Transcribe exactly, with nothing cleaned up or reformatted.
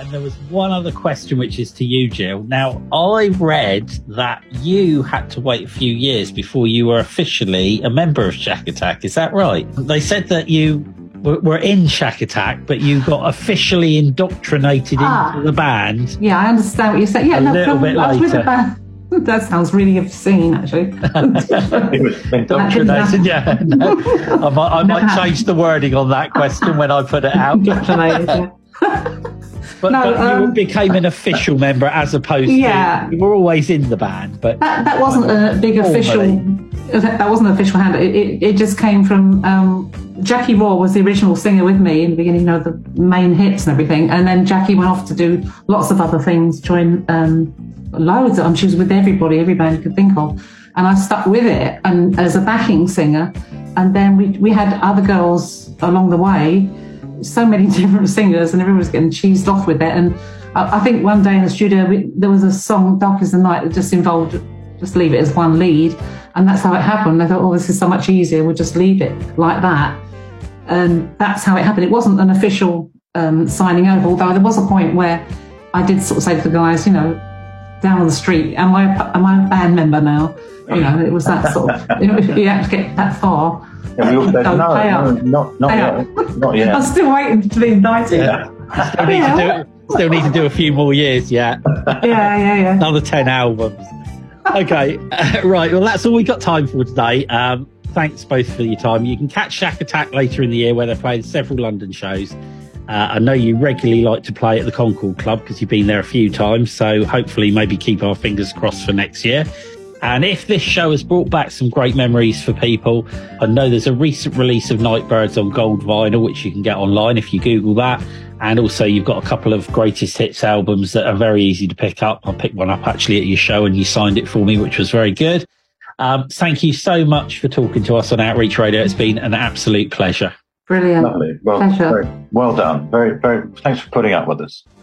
And there was one other question, which is to you, Jill. Now, I read that you had to wait a few years before you were officially a member of Shack Attack. Is that right? They said that you were, were in Shack Attack, but you got officially indoctrinated ah, into the band. Yeah, I understand what you said. Yeah, a no, little bit I was later. with the band. That sounds really obscene, actually. Indoctrinated, yeah. No. I might, I might change the wording on that question when I put it out. Indoctrinated, yeah. But, no, but um, you became an official member as opposed yeah. to... You were always in the band, but... That, that wasn't a big official... That wasn't an official hand. It, it, it just came from... Um, Jackie Raw was the original singer with me in the beginning, you know, the main hits and everything. And then Jackie went off to do lots of other things, join... Um, loads. Um, she was with everybody, every band you could think of, and I stuck with it and as a backing singer. And then we we had other girls along the way, so many different singers, and everyone was getting cheesed off with it. And I, I think one day in the studio we, there was a song, "Dark Is the Night," that just involved just leave it as one lead, and that's how it happened. I thought, oh, this is so much easier. We'll just leave it like that, and that's how it happened. It wasn't an official um, signing over, although there was a point where I did sort of say to the guys, you know, down on the street, am I, am I a band member now? You know, it was that sort of, you know, if you have to get that far, yeah, we all said, no, pay no, up. not, not pay yet. Up. Not yet. I'm still waiting to be indicted. Yeah. Still, need yeah. to do, still need to do a few more years, yeah. Yeah, yeah, yeah. Another ten albums. Okay, uh, right, well, that's all we got time for today. Um, thanks both for your time. You can catch Shack Attack later in the year where they're playing several London shows. Uh, I know you regularly like to play at the Concord Club because you've been there a few times, so hopefully maybe keep our fingers crossed for next year. And if this show has brought back some great memories for people, I know there's a recent release of Nightbirds on gold vinyl, which you can get online if you Google that. And also you've got a couple of greatest hits albums that are very easy to pick up. I picked one up actually at your show and you signed it for me, which was very good. Um, thank you so much for talking to us on Outreach Radio. It's been an absolute pleasure. Brilliant. Lovely. Well, very, well done. Very, very. Thanks for putting up with us.